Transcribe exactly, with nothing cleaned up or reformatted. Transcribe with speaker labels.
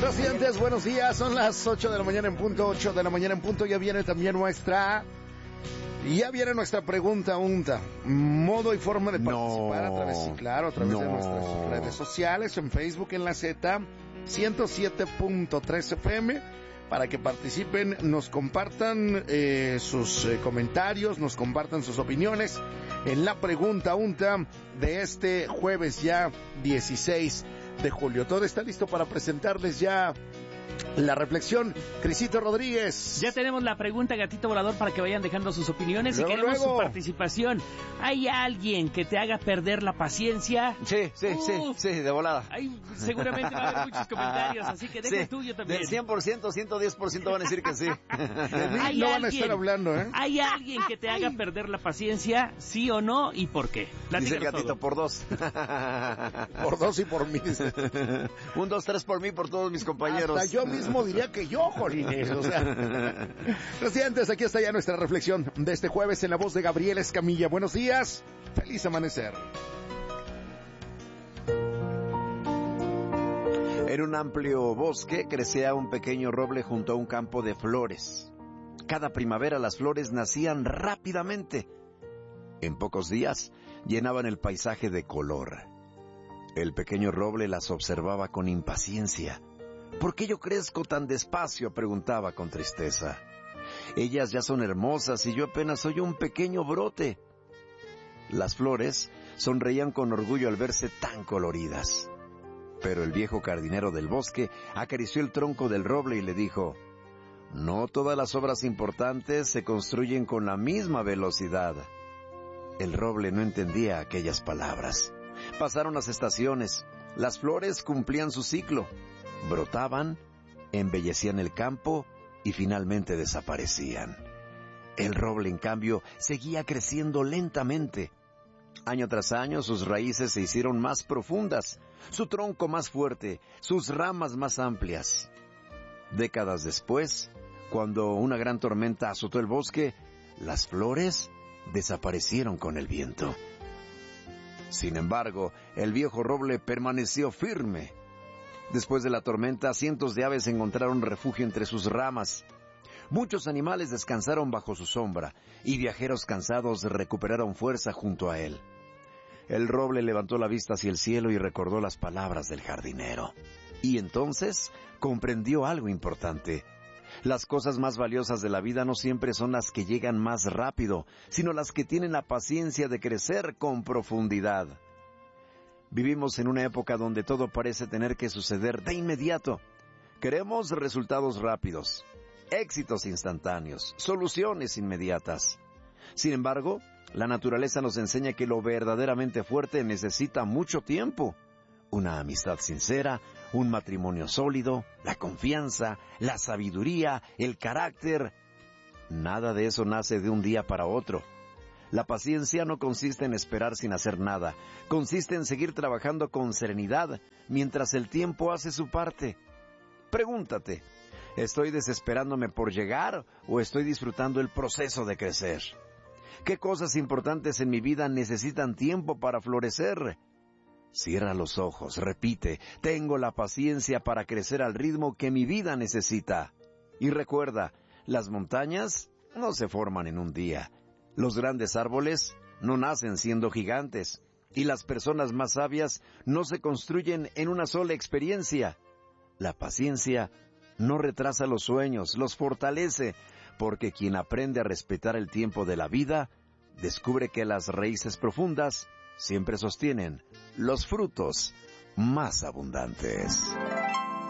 Speaker 1: Residentes, buenos días, son las ocho de la mañana en punto, ocho de la mañana en punto, ya viene también nuestra, ya viene nuestra pregunta unta, modo y forma de participar
Speaker 2: no,
Speaker 1: a través, sí, claro, a través
Speaker 2: no.
Speaker 1: de nuestras redes sociales, en Facebook, en la Z, ciento siete punto tres F M, para que participen, nos compartan eh, sus eh, comentarios, nos compartan sus opiniones en la pregunta unta de este jueves ya dieciséis de julio. Todo está listo para presentarles ya la reflexión. Crisito Rodríguez.
Speaker 3: Ya tenemos la pregunta, gatito volador, para que vayan dejando sus opiniones.
Speaker 1: Luego,
Speaker 3: y queremos
Speaker 1: luego.
Speaker 3: su participación. ¿Hay alguien que te haga perder la paciencia?
Speaker 2: Sí, sí,
Speaker 3: Uh,
Speaker 2: sí, sí, de volada.
Speaker 3: Hay, seguramente va a haber muchos comentarios, así que deja
Speaker 2: Sí,
Speaker 3: el tuyo también.
Speaker 2: Del cien por ciento, ciento diez por ciento van a decir que sí.
Speaker 1: De mí
Speaker 3: ¿Hay
Speaker 1: no van a
Speaker 3: alguien-
Speaker 1: estar hablando, ¿eh?
Speaker 3: ¿Hay alguien que te haga perder la paciencia? ¿Sí o no? ¿Y por qué?
Speaker 2: Dice el
Speaker 3: Platícanos
Speaker 2: gatito,
Speaker 3: todo.
Speaker 2: por dos.
Speaker 1: Por dos y por mí.
Speaker 2: Un, dos, tres por mí, por todos mis compañeros.
Speaker 1: Hasta yo mismo diría que yo, Jolines, o sea. Residentes, aquí está ya nuestra reflexión de este jueves en la voz de Gabriel Escamilla. Buenos días, feliz amanecer.
Speaker 2: En un amplio bosque crecía un pequeño roble junto a un campo de flores. Cada primavera las flores nacían rápidamente. En pocos días llenaban el paisaje de color. El pequeño roble las observaba con impaciencia. ¿Por qué yo crezco tan despacio?, preguntaba con tristeza. Ellas ya son hermosas y yo apenas soy un pequeño brote. Las flores sonreían con orgullo al verse tan coloridas. Pero el viejo jardinero del bosque acarició el tronco del roble y le dijo: no todas las obras importantes se construyen con la misma velocidad. El roble no entendía aquellas palabras. Pasaron las estaciones. Las flores cumplían su ciclo. Brotaban, embellecían el campo y finalmente desaparecían. El roble, en cambio, seguía creciendo lentamente. Año tras año sus raíces se hicieron más profundas, su tronco más fuerte, sus ramas más amplias. Décadas después, cuando una gran tormenta azotó el bosque, las flores desaparecieron con el viento. Sin embargo, el viejo roble permaneció firme. Después de la tormenta, cientos de aves encontraron refugio entre sus ramas. Muchos animales descansaron bajo su sombra, y viajeros cansados recuperaron fuerza junto a él. El roble levantó la vista hacia el cielo y recordó las palabras del jardinero. Y entonces comprendió algo importante. Las cosas más valiosas de la vida no siempre son las que llegan más rápido, sino las que tienen la paciencia de crecer con profundidad. Vivimos en una época donde todo parece tener que suceder de inmediato. Queremos resultados rápidos, éxitos instantáneos, soluciones inmediatas. Sin embargo, la naturaleza nos enseña que lo verdaderamente fuerte necesita mucho tiempo. Una amistad sincera, un matrimonio sólido, la confianza, la sabiduría, el carácter. Nada de eso nace de un día para otro. La paciencia no consiste en esperar sin hacer nada, consiste en seguir trabajando con serenidad mientras el tiempo hace su parte. Pregúntate, ¿estoy desesperándome por llegar o estoy disfrutando el proceso de crecer? ¿Qué cosas importantes en mi vida necesitan tiempo para florecer? Cierra los ojos, repite, tengo la paciencia para crecer al ritmo que mi vida necesita. Y recuerda, las montañas no se forman en un día. Los grandes árboles no nacen siendo gigantes, y las personas más sabias no se construyen en una sola experiencia. La paciencia no retrasa los sueños, los fortalece, porque quien aprende a respetar el tiempo de la vida, descubre que las raíces profundas siempre sostienen los frutos más abundantes.